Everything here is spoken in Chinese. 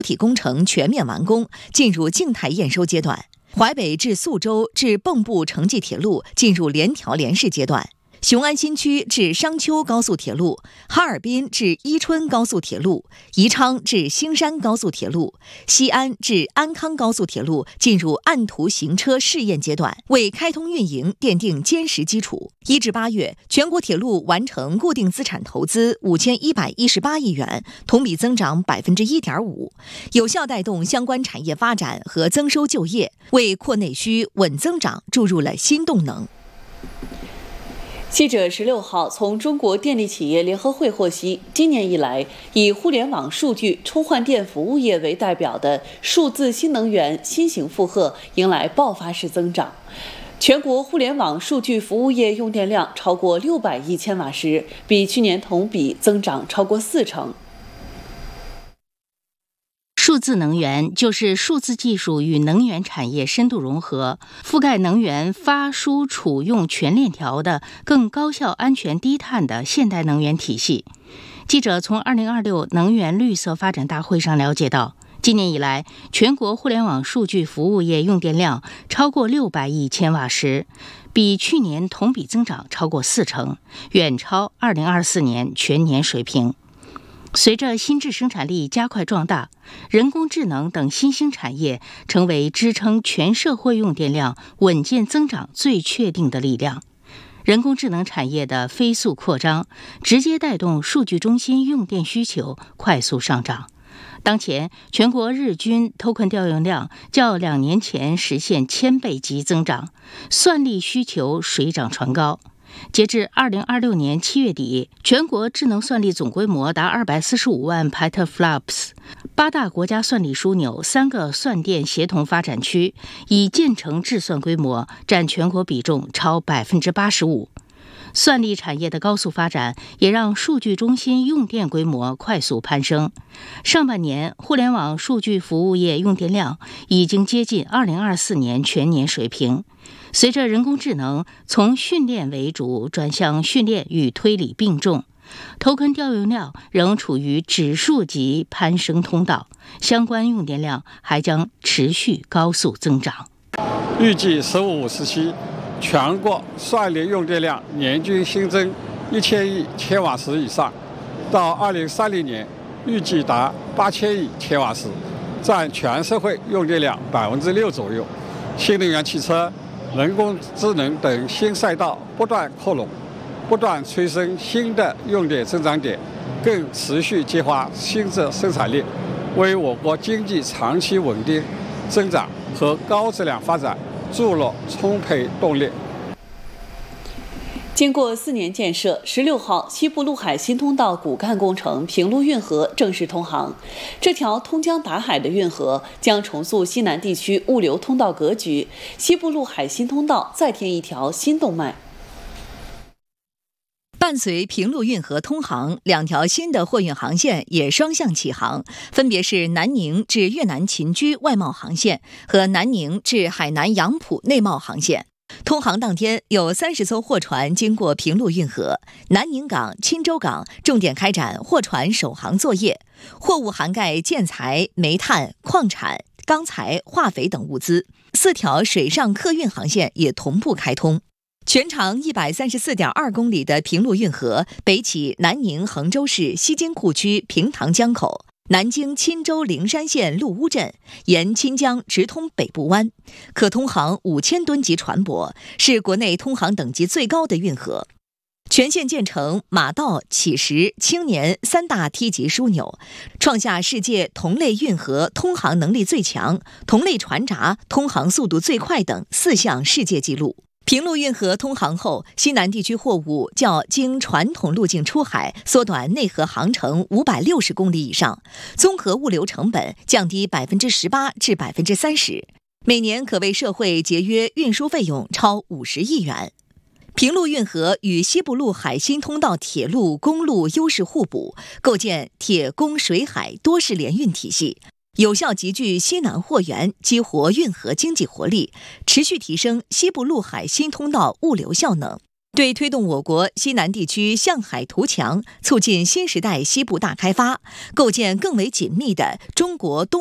体工程全面完工，进入静态验收阶段。淮北至宿州至蚌埠城际铁路进入联调联试阶段。雄安新区至商丘高速铁路、哈尔滨至伊春高速铁路、宜昌至兴山高速铁路、西安至安康高速铁路进入按图行车试验阶段，为开通运营奠定坚实基础。1至8月，全国铁路完成固定资产投资5118亿元，同比增长1.5%，有效带动相关产业发展和增收就业，为扩内需、稳增长注入了新动能。 记者16号从中国电力企业联合会获悉，今年以来，以互联网数据充换电服务业为代表的数字新能源新型负荷迎来爆发式增长。全国互联网数据服务业用电量超过600亿千瓦时，比去年同比增长超过40%。 数字能源就是数字技术与能源产业深度融合，覆盖能源发输储用全链条的更高效、安全、低碳的现代能源体系。记者从2026能源绿色发展大会上了解到，今年以来，全国互联网数据服务业用电量超过600亿千瓦时，比去年同比增长超过40%，远超2024年全年水平。随着新质生产力加快壮大，人工智能等新兴产业成为支撑全社会用电量稳健增长最确定的力量。人工智能产业的飞速扩张，直接带动数据中心用电需求快速上涨。当前，全国日均 token 调用量较2年前实现1000倍级增长，算力需求水涨船高。截至2026年7月底，全国智能算力总规模达245万 petaflops， 8大国家算力枢纽、3个算电协同发展区已建成制算规模，占全国比重超 85%。算力产业的高速发展，也让数据中心用电规模快速攀升。上半年，互联网数据服务业用电量已经接近2024年全年水平。随着人工智能从训练为主转向训练与推理并重，token 调用量仍处于指数级攀升通道，相关用电量还将持续高速增长。 预计15、17全国算力用电量年均新增1000亿千瓦时以上，到2030年预计达8000亿千瓦时，占全社会用电量6%左右。新能源汽车、人工智能等新赛道不断扩容，不断催生新的用电增长点，更持续激发新质生产力，为我国经济长期稳定增长和高质量发展注入充沛动力。 经过4年建设，16号西部陆海新通道骨干工程平陆运河正式通航。这条通江达海的运河将重塑西南地区物流通道格局，西部陆海新通道再添一条新动脉。 伴随平陆运河通航，2条新的货运航线也双向启航，分别是南宁至越南秦居外贸航线和南宁至海南杨浦内贸航线。通航当天，有30艘货船经过平陆运河，南宁港、钦州港重点开展货船首航作业，货物涵盖建材、煤炭、矿产、钢材、化肥等物资。4条水上客运航线也同步开通。全长134.2公里的平陆运河北起南宁衡州市西京库区平塘江口，南京钦州灵山县陆乌镇，沿钦江直通北部湾，可通航5000吨级船舶，是国内通航等级最高的运河。全线建成马道、乞石、青年3大梯级枢纽，创下世界同类运河通航能力最强、同类船闸通航速度最快等4项世界纪录。平陆运河通航后，西南地区货物较经传统路径出海缩短内河航程560公里以上，综合物流成本降低18%至30%，每年可为社会节约运输费用超50亿元。平陆运河与西部陆海新通道铁路、公路优势互补，构建铁公水海多式联运体系，有效集聚西南货源，激活运河经济活力，持续提升西部陆海新通道物流效能。 对推动我国西南地区向海图强，促进新时代西部大开发，构建更为紧密的中国东